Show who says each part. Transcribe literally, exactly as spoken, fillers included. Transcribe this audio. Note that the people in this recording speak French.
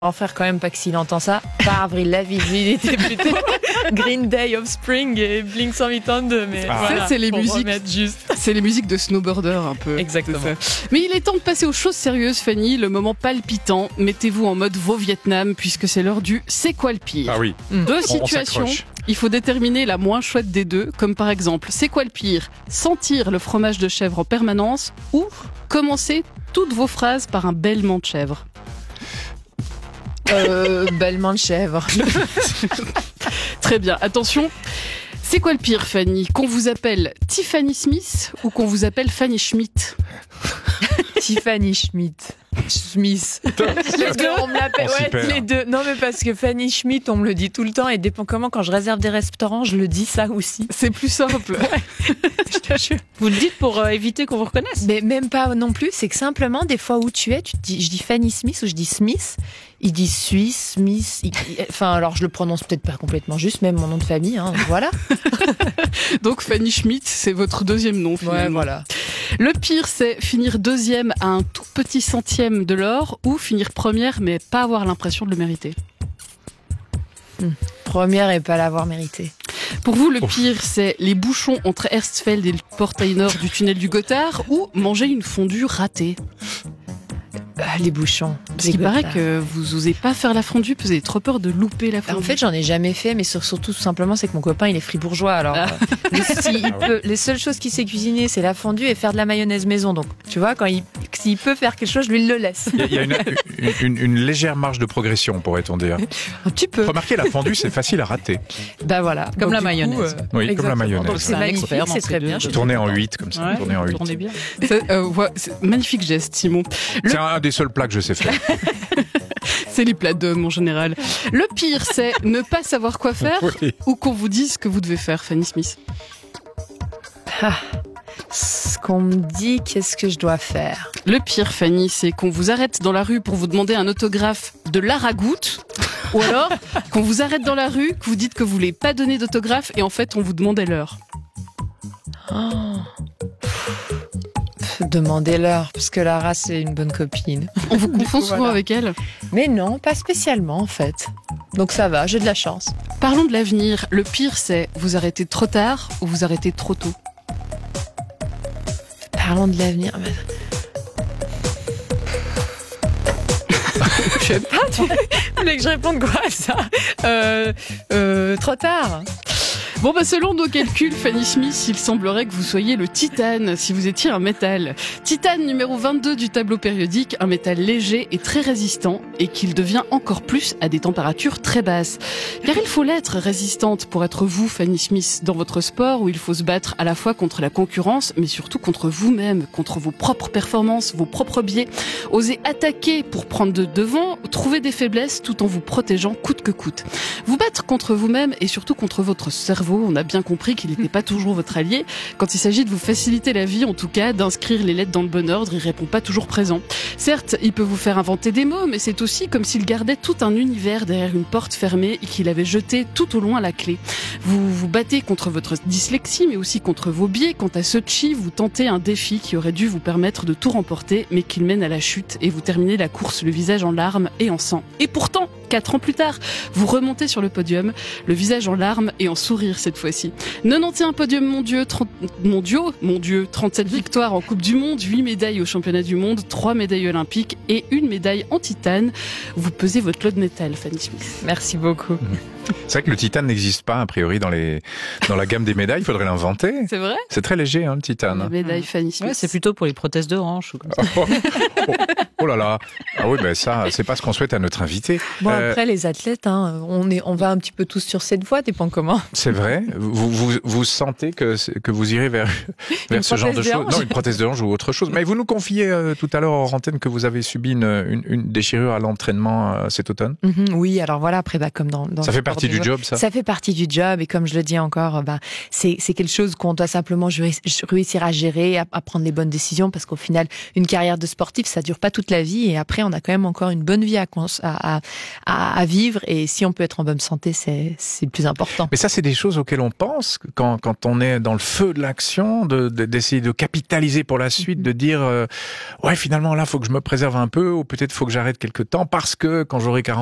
Speaker 1: Mon frère, quand même, pas que s'il entend ça, pas Avril Lavigne, lui, il était plutôt Green Day, Offspring et Blink cent quatre-vingt-deux. Mais
Speaker 2: ah.
Speaker 1: voilà,
Speaker 2: ça, c'est les
Speaker 1: pour
Speaker 2: musiques.
Speaker 1: Juste.
Speaker 2: C'est les musiques de snowboarder un peu.
Speaker 1: Exactement.
Speaker 2: Mais il est temps de passer aux choses sérieuses, Fanny. Le moment palpitant. Mettez-vous en mode veau Vietnam puisque c'est l'heure du c'est quoi le pire.
Speaker 3: Ah oui.
Speaker 2: Deux
Speaker 3: on,
Speaker 2: situations.
Speaker 3: On
Speaker 2: il faut déterminer la moins chouette des deux, comme par exemple, c'est quoi le pire ? Sentir le fromage de chèvre en permanence ou commencer toutes vos phrases par un bêlement de chèvre.
Speaker 1: Euh, bêlement de chèvre.
Speaker 2: Très bien. Attention. C'est quoi le pire, Fanny ? Qu'on vous appelle Tiffany Smith ou qu'on vous appelle Fanny Schmidt ?
Speaker 1: Tiffany Schmidt. Smith. Les deux, on me l'appelle. Ouais, les deux. Non, mais parce que Fanny Schmidt, on me le dit tout le temps et dépend comment, quand je réserve des restaurants, je le dis ça aussi.
Speaker 2: C'est plus simple.
Speaker 1: Ouais. Je te jure.
Speaker 4: Vous le dites pour euh, éviter qu'on vous reconnaisse ?
Speaker 1: Mais même pas non plus. C'est que simplement, des fois où tu es, tu te dis, je dis Fanny Smith ou je dis Smith. Il dit Suisse, Smith. Il... Enfin, alors je le prononce peut-être pas complètement juste, même mon nom de famille. Hein, voilà.
Speaker 2: Donc Fanny Schmidt, c'est votre deuxième nom. Finalement.
Speaker 1: Ouais, voilà.
Speaker 2: Le pire, c'est finir deuxième à un tout petit centième de l'or ou finir première mais pas avoir l'impression de le mériter.
Speaker 1: Hum. Première et pas l'avoir mérité.
Speaker 2: Pour vous, le pire, c'est les bouchons entre Hersfeld et le portail nord du tunnel du Gothard ou manger une fondue ratée.
Speaker 1: Ah, les bouchons.
Speaker 2: Parce qu'il paraît que vous osez pas faire la fondue, parce que vous avez trop peur de louper la fondue.
Speaker 1: En fait, j'en ai jamais fait, mais surtout, tout simplement, c'est que mon copain, il est fribourgeois. Alors, ah. euh, si il peut, les seules choses qu'il sait cuisiner, c'est la fondue et faire de la mayonnaise maison. Donc, tu vois, quand il, s'il peut faire quelque chose, je lui le laisse.
Speaker 3: Il y a, il y a une, une, une, une légère marge de progression, pourrait-on dire.
Speaker 1: Un petit peu.
Speaker 3: Remarquez, la fondue, c'est facile à rater.
Speaker 1: Ben voilà.
Speaker 4: Comme
Speaker 1: donc,
Speaker 4: la mayonnaise.
Speaker 1: Coup, euh,
Speaker 3: oui, exactement. Comme la mayonnaise.
Speaker 1: Donc, c'est magnifique, c'est très bien.
Speaker 3: Tourner en huit, comme ça.
Speaker 4: Ouais,
Speaker 3: tourner en huit.
Speaker 4: Tournez bien.
Speaker 2: C'est, euh, ouais, c'est magnifique geste, Simon.
Speaker 3: Le... C'est un des seuls plats que je sais faire.
Speaker 2: C'est les plats d'hommes en général. Le pire, c'est ne pas savoir quoi faire oui. ou qu'on vous dise ce que vous devez faire, Fanny Smith.
Speaker 1: Ah, ce qu'on me dit, qu'est-ce que je dois faire ?
Speaker 2: Le pire, Fanny, c'est qu'on vous arrête dans la rue pour vous demander un autographe de Lara Goutte, ou alors qu'on vous arrête dans la rue, que vous dites que vous voulez pas donner d'autographe et en fait on vous demandait l'heure.
Speaker 1: Oh. Demandez l'heure, parce que Lara, c'est une bonne copine.
Speaker 2: On vous confond souvent voilà. avec elle ?
Speaker 1: Mais non, pas spécialement, en fait. Donc ça va, j'ai de la chance.
Speaker 2: Parlons de l'avenir. Le pire, c'est vous arrêtez trop tard ou vous arrêtez trop tôt ?
Speaker 1: Parlons de l'avenir. Je sais pas, tu voulais que je réponde quoi à ça ? euh, euh, Trop tard.
Speaker 2: Bon bah selon nos calculs, Fanny Smith, il semblerait que vous soyez le titane si vous étiez un métal. Titane numéro vingt-deux du tableau périodique, un métal léger et très résistant et qu'il devient encore plus à des températures très basses. Car il faut l'être résistante pour être vous, Fanny Smith, dans votre sport où il faut se battre à la fois contre la concurrence mais surtout contre vous-même, contre vos propres performances, vos propres biais. Oser attaquer pour prendre de devant, trouver des faiblesses tout en vous protégeant coûte que coûte. Vous battre contre vous-même et surtout contre votre cerveau. On a bien compris qu'il n'était pas toujours votre allié. Quand il s'agit de vous faciliter la vie, en tout cas, d'inscrire les lettres dans le bon ordre, il répond pas toujours présent. Certes, il peut vous faire inventer des mots, mais c'est aussi comme s'il gardait tout un univers derrière une porte fermée et qu'il avait jeté tout au loin la clé. Vous vous battez contre votre dyslexie, mais aussi contre vos biais. Quant à Sochi, vous tentez un défi qui aurait dû vous permettre de tout remporter, mais qu'il mène à la chute et vous terminez la course le visage en larmes et en sang. Et pourtant, quatre ans plus tard, vous remontez sur le podium, le visage en larmes et en sourire cette fois-ci. quatre-vingt-onze podiums mondiaux, trente, mondiaux, mon Dieu, trente-sept victoires en Coupe du Monde, huit médailles au Championnat du Monde, trois médailles olympiques et une médaille en titane. Vous pesez votre lot de métal, Fanny Smith.
Speaker 1: Merci beaucoup.
Speaker 3: C'est vrai que le titane n'existe pas, a priori, dans, les... dans la gamme des médailles. Il faudrait l'inventer.
Speaker 2: C'est vrai ?
Speaker 3: C'est très léger, hein, le titane.
Speaker 2: La médaille Fanny Smith.
Speaker 4: Ouais, c'est plutôt pour les prothèses de hanche ou comme ça.
Speaker 3: Oh, oh, oh là là. Ah oui, ben ça, c'est pas ce qu'on souhaite à notre invité.
Speaker 1: Bon,
Speaker 3: euh...
Speaker 1: après, les athlètes, hein, on, est, on va un petit peu tous sur cette voie, dépend comment.
Speaker 3: C'est vrai ? Vous, vous, vous sentez que, que vous irez vers, vers ce genre de choses ? Non, une prothèse de hanche ou autre chose. Mais vous nous confiez euh, tout à l'heure en antenne que vous avez subi une, une, une déchirure à l'entraînement euh, cet automne.
Speaker 1: Mm-hmm, oui, alors voilà, après, bah, comme dans, dans
Speaker 3: ça fait partie du job, ça.
Speaker 1: Ça fait partie du job, et comme je le dis encore, bah, c'est, c'est quelque chose qu'on doit simplement réussir à gérer, à, à prendre les bonnes décisions, parce qu'au final, une carrière de sportif, ça dure pas toute la vie, et après, on a quand même encore une bonne vie à, à, à, à vivre. Et si on peut être en bonne santé, c'est, c'est le plus important.
Speaker 3: Mais ça, c'est des choses auxquelles on pense quand, quand on est dans le feu de l'action, de, de, d'essayer de capitaliser pour la suite, mm-hmm. de dire, euh, ouais, finalement, là, faut que je me préserve un peu, ou peut-être faut que j'arrête quelque temps, parce que quand j'aurai quarante